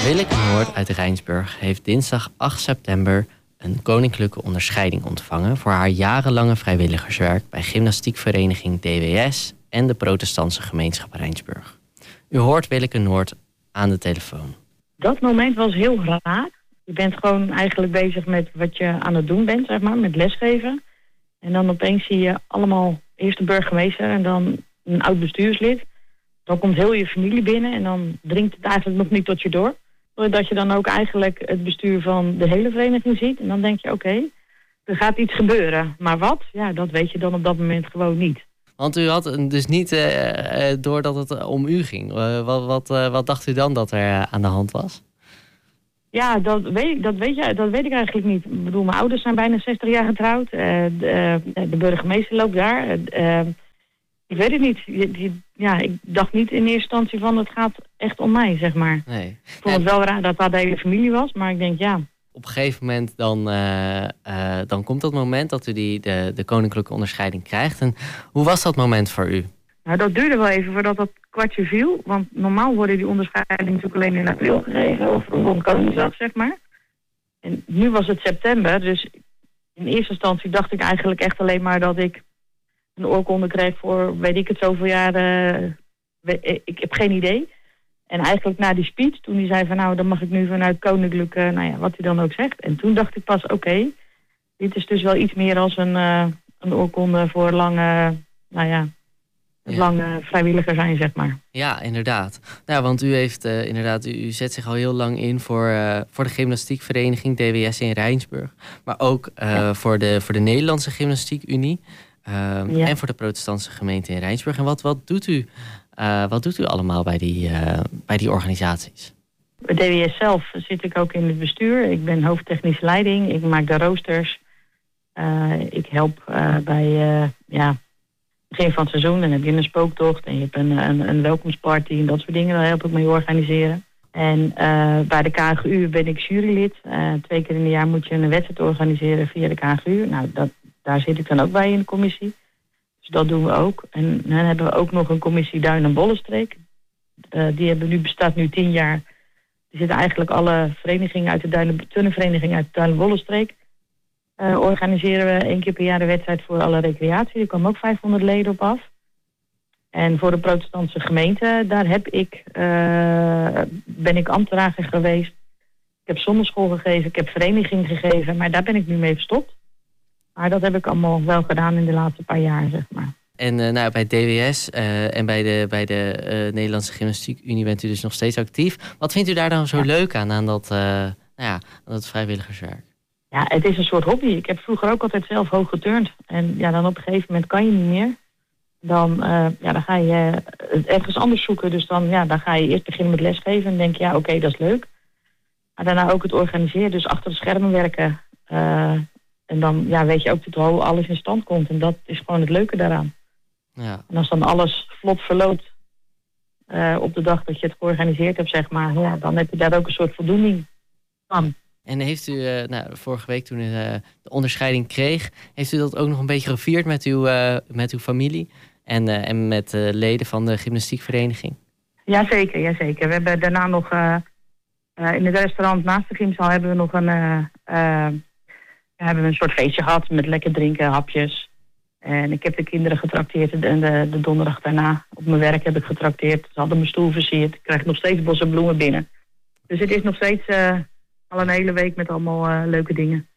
Willeke Noord uit Rijnsburg heeft dinsdag 8 september een koninklijke onderscheiding ontvangen voor haar jarenlange vrijwilligerswerk bij gymnastiekvereniging DWS en de protestantse gemeenschap Rijnsburg. U hoort Willeke Noord aan de telefoon. Dat moment was heel raar. Je bent gewoon eigenlijk bezig met wat je aan het doen bent, zeg maar, met lesgeven. En dan opeens zie je allemaal eerst de burgemeester en dan een oud bestuurslid. Dan komt heel je familie binnen en dan dringt het eigenlijk nog niet tot je door. Doordat je dan ook eigenlijk het bestuur van de hele vereniging ziet. En dan denk je, oké, er gaat iets gebeuren. Maar wat? Ja, dat weet je dan op dat moment gewoon niet. Want u had dus niet door dat het om u ging. Wat dacht u dan dat er aan de hand was? Ja, dat weet ik eigenlijk niet. Ik bedoel, mijn ouders zijn bijna 60 jaar getrouwd. De burgemeester loopt daar. Ik weet het niet. Ik dacht niet in eerste instantie van het gaat echt om mij, zeg maar. Nee. Ik vond het wel raar dat dat de hele familie was, maar ik denk ja. Op een gegeven moment dan komt dat moment dat u de koninklijke onderscheiding krijgt. En hoe was dat moment voor u? Nou, dat duurde wel even voordat dat kwartje viel. Want normaal worden die onderscheidingen natuurlijk alleen in april gegeven. Of rond Koningsdag, zeg maar. En nu was het september. Dus in eerste instantie dacht ik eigenlijk echt alleen maar dat ik een oorkonde kreeg voor weet ik het zoveel jaar. Ik heb geen idee. En eigenlijk na die speech, toen hij zei van nou, dan mag ik nu vanuit koninklijk, wat hij dan ook zegt. En toen dacht ik pas, oké, dit is dus wel iets meer als een oorkonde voor lange vrijwilliger zijn, zeg maar. Ja, inderdaad. Nou, want u heeft u zet zich al heel lang in voor de gymnastiekvereniging DWS in Rijnsburg. Maar ook voor de Nederlandse Gymnastiek Unie. En voor de protestantse gemeente in Rijnsburg. En wat doet u? Wat doet u allemaal bij die organisaties? Bij DWS zelf zit ik ook in het bestuur. Ik ben hoofdtechnische leiding. Ik maak de roosters. Ik help bij begin van het seizoen. Dan heb je een spooktocht en je hebt een welkomstparty en dat soort dingen. Daar help ik mee organiseren. En bij de KNGU ben ik jurylid. 2 keer in het jaar moet je een wedstrijd organiseren via de KNGU. Nou, daar zit ik dan ook bij in de commissie. Dus dat doen we ook. En dan hebben we ook nog een commissie Duin- en Bollenstreek. Die bestaat nu 10 jaar. Er zitten eigenlijk alle verenigingen uit de turnvereniging uit de Duin- en Bollenstreek. Organiseren we 1 keer per jaar de wedstrijd voor alle recreatie. Er komen ook 500 leden op af. En voor de protestantse gemeente, daar ben ik ambtenaar geweest. Ik heb zonderschool gegeven, ik heb vereniging gegeven, maar daar ben ik nu mee verstopt. Maar dat heb ik allemaal wel gedaan in de laatste paar jaar, zeg maar. En bij DWS en bij de Nederlandse Gymnastiek Unie bent u dus nog steeds actief. Wat vindt u daar dan zo leuk aan dat vrijwilligerswerk? Ja, het is een soort hobby. Ik heb vroeger ook altijd zelf hoog geturnd. En ja, dan op een gegeven moment kan je niet meer. Dan ga je het ergens anders zoeken. Dus dan ga je eerst beginnen met lesgeven en denk je, ja, oké, dat is leuk. Maar daarna ook het organiseren, dus achter de schermen werken. En dan weet je ook hoe alles in stand komt. En dat is gewoon het leuke daaraan. Ja. En als dan alles vlot verloopt op de dag dat je het georganiseerd hebt, zeg maar, dan heb je daar ook een soort voldoening van. En heeft u vorige week toen u de onderscheiding kreeg, heeft u dat ook nog een beetje gevierd met uw familie en met leden van de gymnastiekvereniging? Jazeker. We hebben daarna nog in het restaurant naast de gymzaal hebben we nog een soort feestje gehad met lekker drinken, hapjes. En ik heb de kinderen getrakteerd en de donderdag daarna op mijn werk heb ik getrakteerd. Ze hadden mijn stoel versierd. Ik krijg nog steeds bossen bloemen binnen. Dus het is nog steeds al een hele week met allemaal leuke dingen.